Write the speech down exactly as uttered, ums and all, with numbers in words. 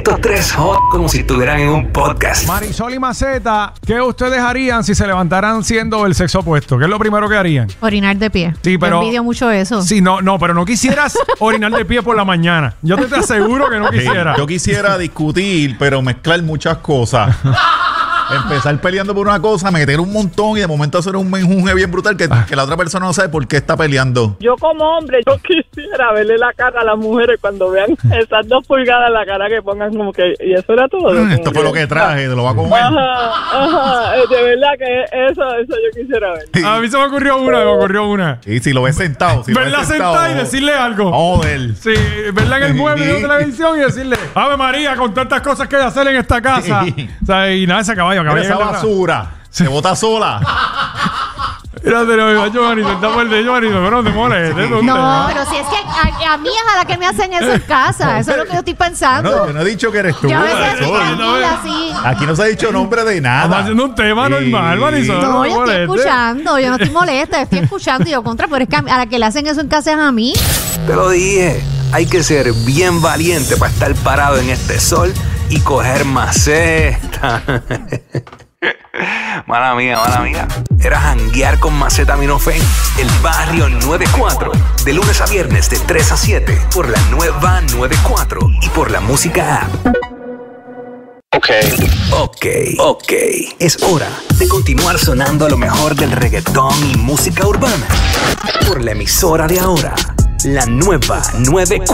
Estos tres hot como si estuvieran en un podcast. Marisol y Maceta, ¿qué ustedes harían si se levantaran siendo el sexo opuesto? ¿Qué es lo primero que harían? Orinar de pie. Sí, pero... Yo envidio mucho eso. Sí, no, no, pero no quisieras orinar de pie por la mañana. Yo te, te aseguro que no quisiera. Sí, yo quisiera discutir, pero mezclar muchas cosas. Empezar peleando por una cosa, meter un montón y de momento hacer un menjunje bien brutal que, que la otra persona no sabe por qué está peleando. Yo como hombre, yo quisiera verle la cara a las mujeres cuando vean esas dos pulgadas en la cara que pongan como que... Y eso era todo. Mm, esto fue lo que traje, te lo va a comer. Ajá, ajá, de verdad que eso, eso yo quisiera ver. Sí. A mí se me ocurrió una, me ocurrió una. Y si lo ves sentado, si verla lo ves sentado, sentada y decirle algo. Joder. Sí, verla en el mueble de televisión y decirle, Ave María, con tantas cosas que hay que hacer en esta casa. Sí. O sea, y nada, ese caballo. caballo Esa basura se bota sola. Mírate, no, yo, Marito, está fuerte, yo, Marito, pero no te molestes. No, No, pero si es que a, a mí es a la que me hacen eso en casa. Eso es lo que yo estoy pensando. No, yo no he dicho que eres tú. Yo a veces estoy Marisol. tranquila así. Aquí no se ha dicho nombre de nada. Estamos haciendo un tema normal, Marisol. No, me yo estoy molestes. escuchando. Yo no estoy molesta. Estoy escuchando y yo contra. Pero es que a, a la que le hacen eso en casa es a mí. Te lo dije, hay que ser bien valiente para estar parado en este sol y coger maceta. Mala mía, mala mía. Era janguear con Acetaminofén, el barrio noventa y cuatro. De lunes a viernes de tres a siete por la nueva noventa y cuatro y por la música app. Ok. Ok, ok. Es hora de continuar sonando lo mejor del reggaetón y música urbana por la emisora de ahora, la nueva noventa y cuatro.